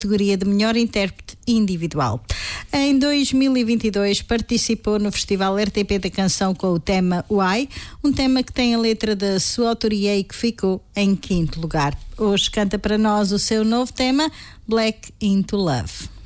categoria de melhor intérprete individual. Em 2022 participou no Festival RTP da Canção com o tema Why, um tema que tem a letra da sua autoria e que ficou em 5º lugar. Hoje canta para nós o seu novo tema, Black into Love.